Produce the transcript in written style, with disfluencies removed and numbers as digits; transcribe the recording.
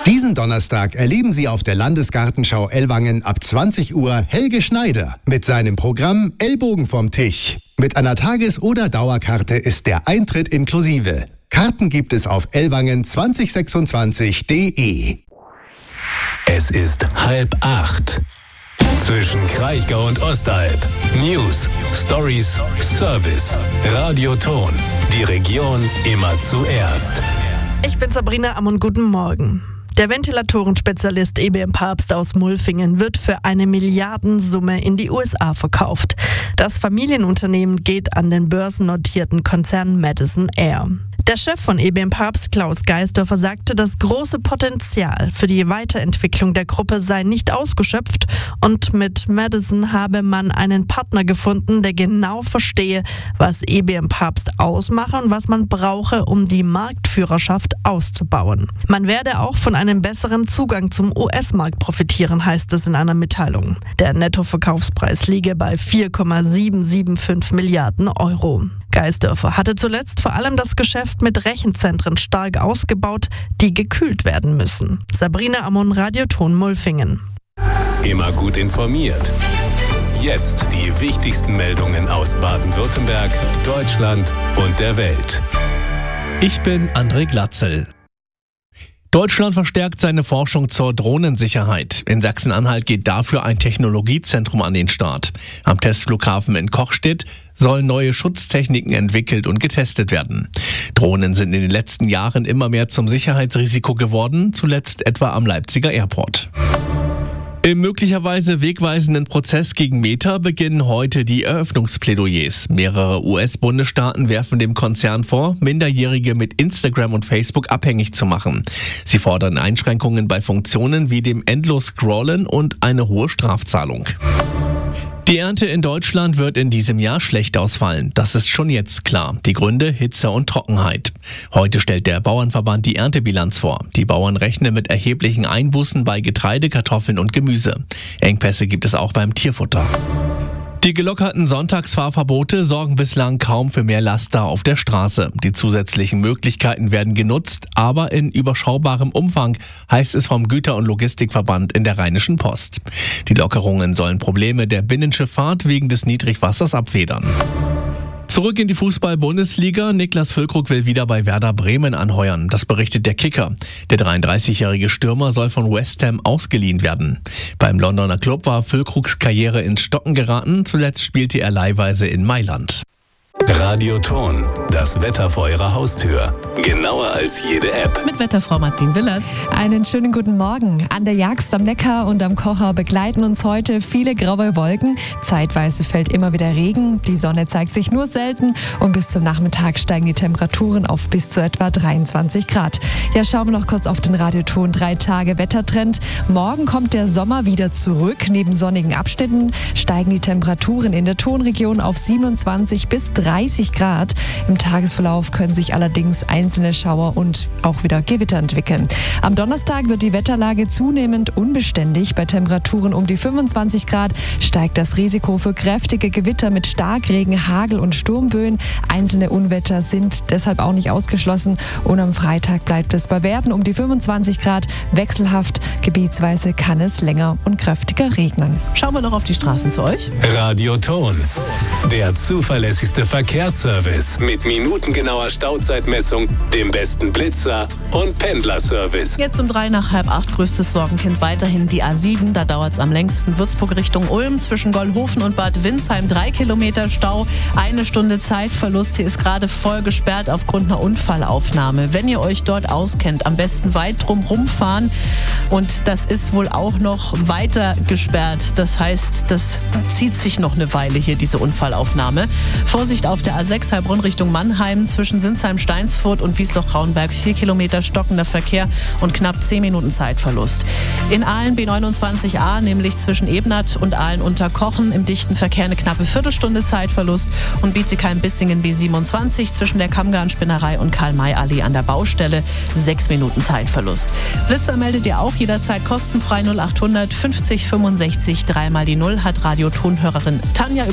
Diesen Donnerstag erleben Sie auf der Landesgartenschau Ellwangen ab 20 Uhr Helge Schneider mit seinem Programm Ellbogen vom Tisch. Mit einer Tages- oder Dauerkarte ist der Eintritt inklusive. Karten gibt es auf ellwangen2026.de. Es ist 7:30. Zwischen Kraichgau und Ostalb. News, Stories, Service. Radio Ton. Die Region immer zuerst. Ich bin Sabrina Ammon, guten Morgen. Der Ventilatorenspezialist EBM Papst aus Mulfingen wird für eine Milliardensumme in die USA verkauft. Das Familienunternehmen geht an den börsennotierten Konzern Madison Air. Der Chef von EBM Papst, Klaus Geisdorfer, sagte, das große Potenzial für die Weiterentwicklung der Gruppe sei nicht ausgeschöpft und mit Madison habe man einen Partner gefunden, der genau verstehe, was EBM Papst ausmache und was man brauche, um die Marktführerschaft auszubauen. Man werde auch von einem besseren Zugang zum US-Markt profitieren, heißt es in einer Mitteilung. Der Nettoverkaufspreis liege bei 4,775 Milliarden Euro. Geisdorfer hatte zuletzt vor allem das Geschäft mit Rechenzentren stark ausgebaut, die gekühlt werden müssen. Sabrina Ammon, Radio Ton Mulfingen. Immer gut informiert. Jetzt die wichtigsten Meldungen aus Baden-Württemberg, Deutschland und der Welt. Ich bin André Glatzel. Deutschland verstärkt seine Forschung zur Drohnensicherheit. In Sachsen-Anhalt geht dafür ein Technologiezentrum an den Start. Am Testflughafen in Kochstedt sollen neue Schutztechniken entwickelt und getestet werden. Drohnen sind in den letzten Jahren immer mehr zum Sicherheitsrisiko geworden, zuletzt etwa am Leipziger Airport. Im möglicherweise wegweisenden Prozess gegen Meta beginnen heute die Eröffnungsplädoyers. Mehrere US-Bundesstaaten werfen dem Konzern vor, Minderjährige mit Instagram und Facebook abhängig zu machen. Sie fordern Einschränkungen bei Funktionen wie dem Endlos-Scrollen und eine hohe Strafzahlung. Die Ernte in Deutschland wird in diesem Jahr schlecht ausfallen. Das ist schon jetzt klar. Die Gründe: Hitze und Trockenheit. Heute stellt der Bauernverband die Erntebilanz vor. Die Bauern rechnen mit erheblichen Einbußen bei Getreide, Kartoffeln und Gemüse. Engpässe gibt es auch beim Tierfutter. Die gelockerten Sonntagsfahrverbote sorgen bislang kaum für mehr Laster auf der Straße. Die zusätzlichen Möglichkeiten werden genutzt, aber in überschaubarem Umfang, heißt es vom Güter- und Logistikverband in der Rheinischen Post. Die Lockerungen sollen Probleme der Binnenschifffahrt wegen des Niedrigwassers abfedern. Zurück in die Fußball-Bundesliga. Niklas Füllkrug will wieder bei Werder Bremen anheuern. Das berichtet der Kicker. Der 33-jährige Stürmer soll von West Ham ausgeliehen werden. Beim Londoner Club war Füllkrugs Karriere ins Stocken geraten. Zuletzt spielte er leihweise in Mailand. Radio Ton, das Wetter vor Ihrer Haustür. Genauer als jede App. Mit Wetterfrau Martin Willers. Einen schönen guten Morgen. An der Jagst am Neckar und am Kocher begleiten uns heute viele graue Wolken. Zeitweise fällt immer wieder Regen. Die Sonne zeigt sich nur selten und bis zum Nachmittag steigen die Temperaturen auf bis zu etwa 23 Grad. Ja, schauen wir noch kurz auf den Radioton 3 Tage Wettertrend. Morgen kommt der Sommer wieder zurück. Neben sonnigen Abschnitten steigen die Temperaturen in der Tonregion auf 27 bis 30 Grad. Im Tagesverlauf können sich allerdings einzelne Schauer und auch wieder Gewitter entwickeln. Am Donnerstag wird die Wetterlage zunehmend unbeständig. Bei Temperaturen um die 25 Grad steigt das Risiko für kräftige Gewitter mit Starkregen, Hagel und Sturmböen. Einzelne Unwetter sind deshalb auch nicht ausgeschlossen. Und am Freitag bleibt es bei Werten um die 25 Grad wechselhaft. Gebietsweise kann es länger und kräftiger regnen. Schauen wir noch auf die Straßen zu euch. Radio Ton, der zuverlässigste Verkehrsservice mit minutengenauer Stauzeitmessung, dem besten Blitzer und Pendlerservice. Jetzt um 7:03 größtes Sorgenkind weiterhin die A7. Da dauert es am längsten. Würzburg Richtung Ulm zwischen Gollhofen und Bad Windsheim 3 Kilometer Stau. 1 Stunde Zeitverlust. Hier ist gerade voll gesperrt aufgrund einer Unfallaufnahme. Wenn ihr euch dort auskennt, am besten weit drum rumfahren. Und das ist wohl auch noch weiter gesperrt. Das heißt, das zieht sich noch eine Weile hier, diese Unfallaufnahme. Vorsicht auf der A6 Heilbronn Richtung Mannheim zwischen Sinsheim-Steinsfurt und Wiesloch-Braunberg 4 Kilometer stockender Verkehr und knapp 10 Minuten Zeitverlust. In Aalen B29a, nämlich zwischen Ebnat und Aalen-Unterkochen im dichten Verkehr eine knappe Viertelstunde Zeitverlust und Bietigheim-Bissingen B27 zwischen der Kammgarn-Spinnerei und Karl-May-Allee an der Baustelle 6 Minuten Zeitverlust. Blitzer meldet ihr auch jederzeit kostenfrei 0800 50 65 3 mal die 0 hat Radio-Tonhörerin Tanja